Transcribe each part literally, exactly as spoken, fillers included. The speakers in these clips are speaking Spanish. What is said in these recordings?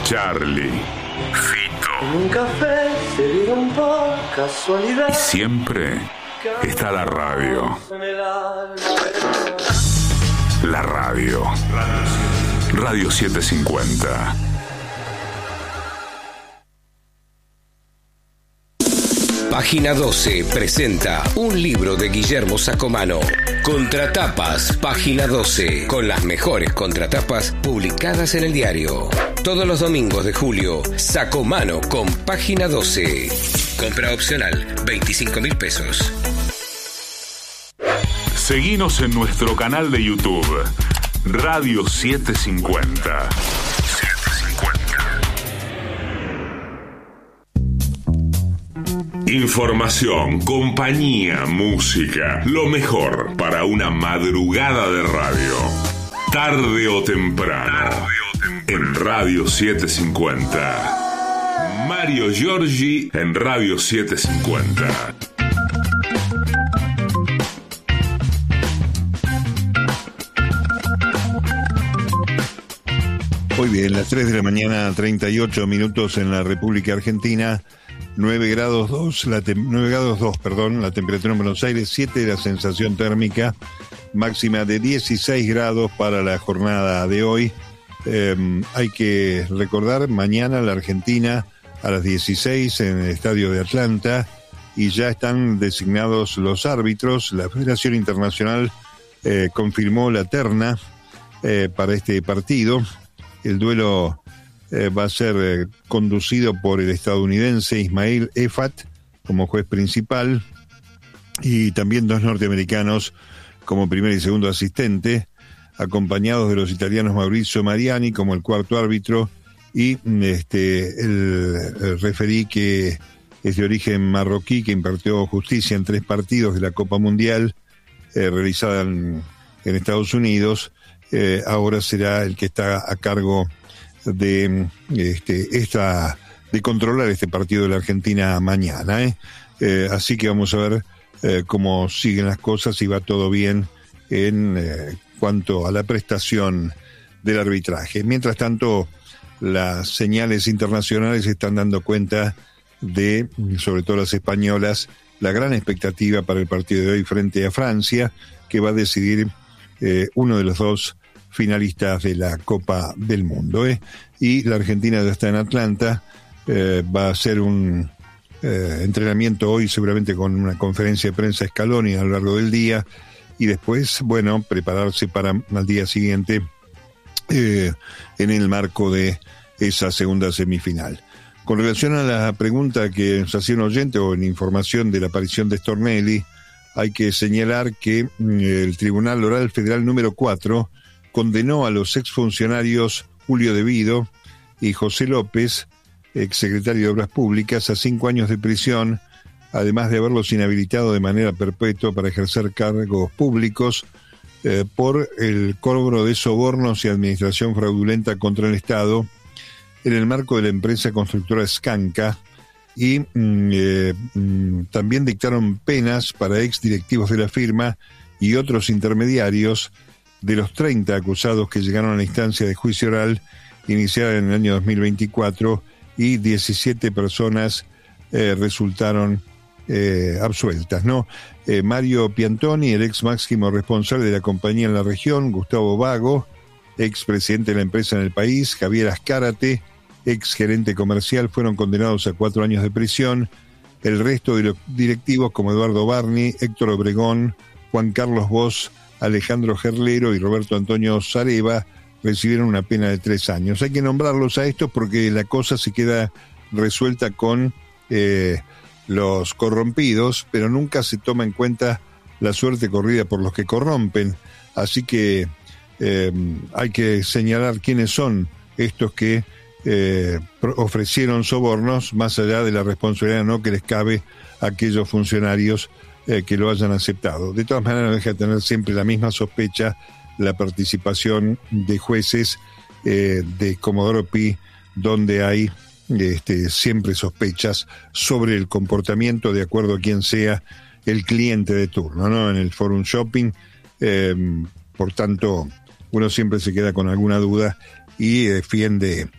Charlie, Fito. En un café se dieron por casualidad. Y siempre está la radio. La radio. Radio setecientos cincuenta. Página doce presenta un libro de Guillermo Sacomano. Contratapas, Página doce, con las mejores contratapas publicadas en el diario. Todos los domingos de julio, Sacomano con Página doce. Compra opcional, veinticinco mil pesos. Seguinos en nuestro canal de YouTube, Radio setecientos cincuenta. Información, compañía, música, lo mejor para una madrugada de radio. Tarde o temprano, Tarde o temprano. En Radio setecientos cincuenta. Mario Giorgi en Radio setecientos cincuenta. Muy bien, las tres de la mañana, treinta y ocho minutos en la República Argentina. nueve grados dos, la te- nueve grados dos, perdón, la temperatura en Buenos Aires, siete la sensación térmica, máxima de dieciséis grados para la jornada de hoy. Eh, hay que recordar, mañana la Argentina a las dieciséis en el estadio de Atlanta, y ya están designados los árbitros. La Federación Internacional eh, confirmó la terna eh, para este partido. El duelo Eh, va a ser eh, conducido por el estadounidense Ismail Efat como juez principal, y también dos norteamericanos como primer y segundo asistente, acompañados de los italianos Maurizio Mariani como el cuarto árbitro y este el, el referí que es de origen marroquí, que impartió justicia en tres partidos de la Copa Mundial eh, realizada en, en Estados Unidos. Eh, ahora será el que está a cargo de este esta de controlar este partido de la Argentina mañana, ¿eh? Eh, así que vamos a ver eh, cómo siguen las cosas, si va todo bien en eh, cuanto a la prestación del arbitraje. Mientras tanto, las señales internacionales están dando cuenta de, sobre todo las españolas, la gran expectativa para el partido de hoy frente a Francia, que va a decidir eh, uno de los dos finalistas de la Copa del Mundo, ¿eh? Y la Argentina ya está en Atlanta, eh, va a hacer un eh, entrenamiento hoy, seguramente con una conferencia de prensa a Scaloni a lo largo del día, y después, bueno, prepararse para al día siguiente eh, en el marco de esa segunda semifinal. Con relación a la pregunta que nos hacía un oyente, o en información de la aparición de Stornelli, hay que señalar que mm, el Tribunal Oral Federal número cuatro condenó a los exfuncionarios Julio De Vido y José López, exsecretario de Obras Públicas, a cinco años de prisión, además de haberlos inhabilitado de manera perpetua para ejercer cargos públicos eh, por el cobro de sobornos y administración fraudulenta contra el Estado en el marco de la empresa constructora Skanka, y mm, eh, mm, también dictaron penas para exdirectivos de la firma y otros intermediarios de los treinta acusados que llegaron a la instancia de juicio oral iniciada en el año dos mil veinticuatro, y diecisiete personas eh, resultaron eh, absueltas, ¿no? Eh, Mario Piantoni, el ex máximo responsable de la compañía en la región, Gustavo Vago, ex presidente de la empresa en el país, Javier Azcárate, ex gerente comercial, fueron condenados a cuatro años de prisión. El resto de los directivos, como Eduardo Barni, Héctor Obregón, Juan Carlos Bosch, Alejandro Gerlero y Roberto Antonio Zareba, recibieron una pena de tres años. Hay que nombrarlos a estos porque la cosa se queda resuelta con eh, los corrompidos, pero nunca se toma en cuenta la suerte corrida por los que corrompen. Así que eh, hay que señalar quiénes son estos que eh, ofrecieron sobornos, más allá de la responsabilidad no que les cabe a aquellos funcionarios eh, que lo hayan aceptado. De todas maneras, no deja de tener siempre la misma sospecha la participación de jueces eh, de Comodoro Pi, donde hay este, siempre sospechas sobre el comportamiento de acuerdo a quién sea el cliente de turno, ¿no? En el Forum Shopping, eh, por tanto, uno siempre se queda con alguna duda y defiende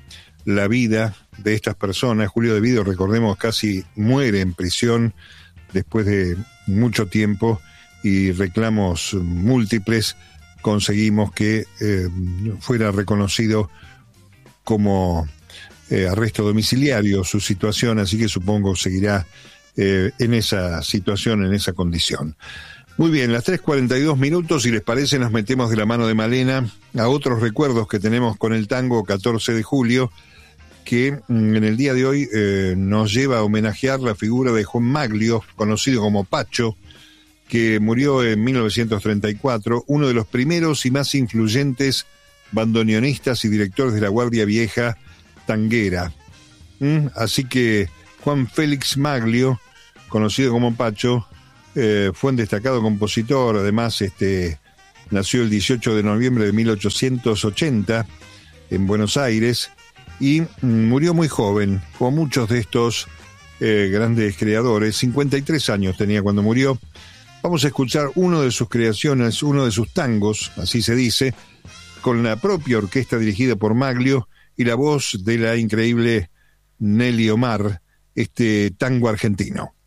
la vida de estas personas. Julio De Vido, recordemos, casi muere en prisión después de mucho tiempo y reclamos múltiples conseguimos que eh, fuera reconocido como eh, arresto domiciliario su situación, así que supongo seguirá eh, en esa situación, en esa condición. Muy bien, las tres cuarenta y dos minutos, si les parece, nos metemos de la mano de Malena a otros recuerdos que tenemos con el tango catorce de julio, que mm, en el día de hoy eh, nos lleva a homenajear la figura de Juan Maglio, conocido como Pacho, que murió en mil novecientos treinta y cuatro, uno de los primeros y más influyentes bandoneonistas y directores de la Guardia Vieja tanguera. ¿Mm? Así que Juan Félix Maglio, conocido como Pacho, eh, fue un destacado compositor. Además, este, nació el dieciocho de noviembre de mil ochocientos ochenta en Buenos Aires y mm, murió muy joven, como muchos de estos eh, grandes creadores. cincuenta y tres años tenía cuando murió. Vamos a escuchar uno de sus creaciones, uno de sus tangos, así se dice, con la propia orquesta dirigida por Maglio y la voz de la increíble Nelly Omar, este tango argentino.